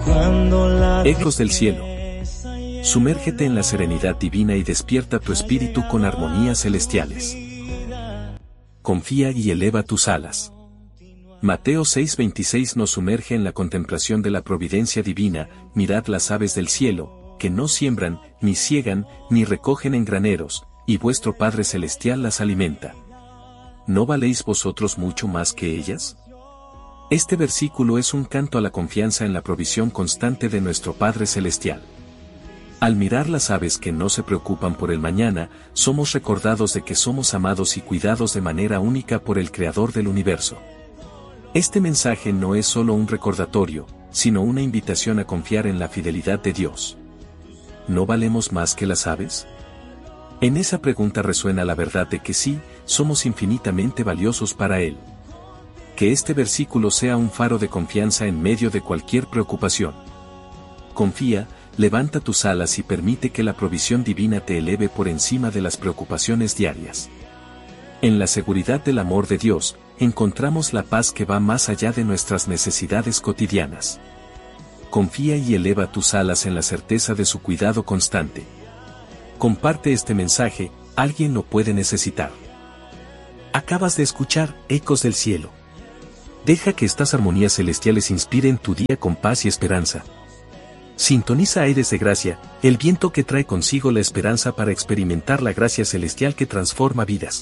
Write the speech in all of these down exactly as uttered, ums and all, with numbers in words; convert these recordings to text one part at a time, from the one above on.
Ecos del cielo. Sumérgete en la serenidad divina y despierta tu espíritu con armonías celestiales. Confía y eleva tus alas. Mateo seis veintiséis nos sumerge en la contemplación de la providencia divina. Mirad las aves del cielo, que no siembran, ni siegan, ni recogen en graneros, y vuestro Padre Celestial las alimenta. ¿No valéis vosotros mucho más que ellas? Este versículo es un canto a la confianza en la provisión constante de nuestro Padre Celestial. Al mirar las aves que no se preocupan por el mañana, somos recordados de que somos amados y cuidados de manera única por el Creador del universo. Este mensaje no es solo un recordatorio, sino una invitación a confiar en la fidelidad de Dios. ¿No valemos más que las aves? En esa pregunta resuena la verdad de que sí, somos infinitamente valiosos para Él. Que este versículo sea un faro de confianza en medio de cualquier preocupación. Confía, levanta tus alas y permite que la provisión divina te eleve por encima de las preocupaciones diarias. En la seguridad del amor de Dios, encontramos la paz que va más allá de nuestras necesidades cotidianas. Confía y eleva tus alas en la certeza de su cuidado constante. Comparte este mensaje, alguien lo puede necesitar. Acabas de escuchar Ecos del Cielo. Deja que estas armonías celestiales inspiren tu día con paz y esperanza. Sintoniza Aires de Gracia, el viento que trae consigo la esperanza para experimentar la gracia celestial que transforma vidas.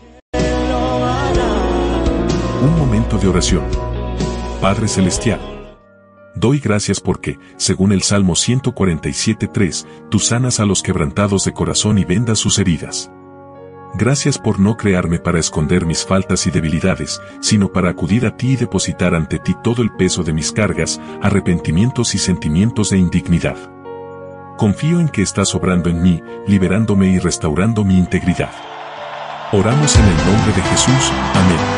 Un momento de oración. Padre Celestial, doy gracias porque, según el Salmo ciento cuarenta y siete tres, tú sanas a los quebrantados de corazón y vendas sus heridas. Gracias por no crearme para esconder mis faltas y debilidades, sino para acudir a ti y depositar ante ti todo el peso de mis cargas, arrepentimientos y sentimientos de indignidad. Confío en que estás obrando en mí, liberándome y restaurando mi integridad. Oramos en el nombre de Jesús. Amén.